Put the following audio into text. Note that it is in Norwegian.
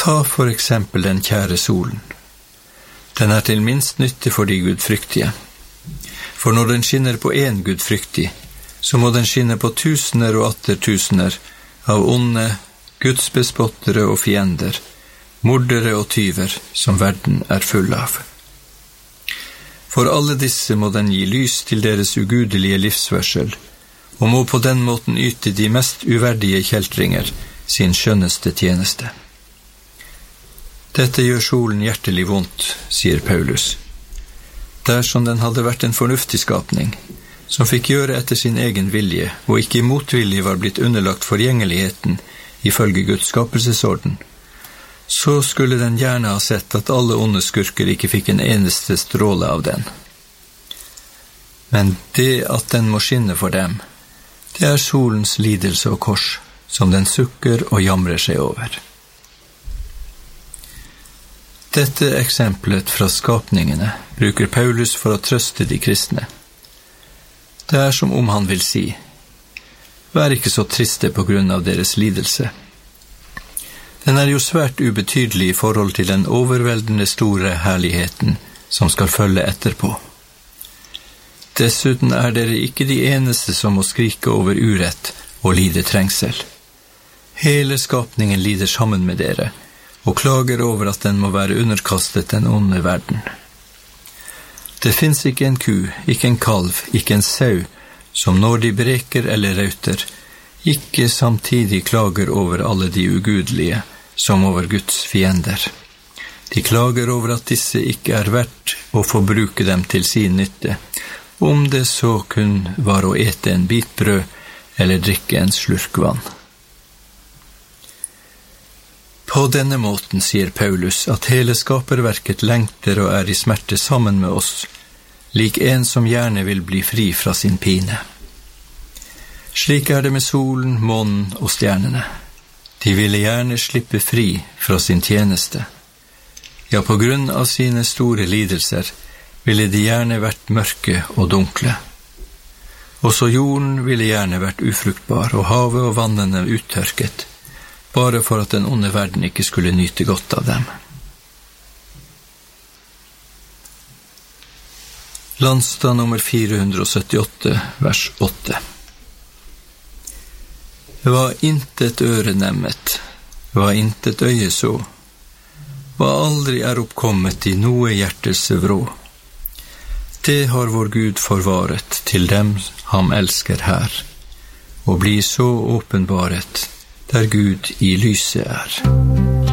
Ta for eksempel den kjære solen. Den er til minst nytte for de gudfryktige. For når den skinner på en gudfryktig, så må den skinne på tusener og atter tusener av onde, gudsbespottere og fiender, mordere og tyver, som verden er full av. For alle disse må den gi lys til deres ugudelige livsførsel, og må på den måten yte de mest uverdige kjeltringer sin skjønneste tjeneste. Dette gjør solen hjertelig vondt, sier Paulus. Dersom den hadde vært en fornuftig skapning, som fikk gjøre etter sin egen vilje, og ikke i motvilje var blitt underlagt forgjengeligheten ifølge Guds skapelsesorden, så skulle den gjerne ha sett at alle onde skurker ikke fikk en eneste stråle av den. Men det at den må skinne for dem, det er solens lidelse og kors, som den sukker og jamrer seg over. Dette eksemplet fra skapningene bruker Paulus for å trøste de kristne. Det er som om han vil si, vær ikke så triste på grunn av deres lidelse. Den er jo svært ubetydelig i forhold til den overveldende store herligheten som skal følge etterpå. Dessuten er dere ikke de eneste som må skrike over urett og lide trengsel. Hele skapningen lider sammen med dere, og klager over at den må være underkastet den onde verden. Det finnes ikke en ku, ikke en kalv, ikke en sau, som når de breker eller rauter, ikke samtidig klager over alle de ugudelige, som over Guds fiender. De klager over at disse ikke er verdt å få bruke dem til sin nytte, om det så kun var å ete en bit brød eller drikke en slurk vann. På denne måten sier Paulus at hele skaperverket lengter og er i smerte sammen med oss, lik en som gjerne vil bli fri fra sin pine. Slik er det med solen, månen og stjernene. De ville gjerne slippe fri fra sin tjeneste. Ja, på grunn av sine store lidelser ville de gjerne vært mørke og dunkle. Også jorden ville gjerne vært ufruktbar, og havet og vannene uttørket, bare for at den onde verden ikke skulle nyte godt av dem. Landstad nummer 478, vers 8. Hva intet øre nemmet, hva intet øye så, hva aldri er oppkommet i noe hjertes vrå. Det har vår Gud forvaret til dem ham elsker her, og blir så åpenbaret der Gud i lyset er.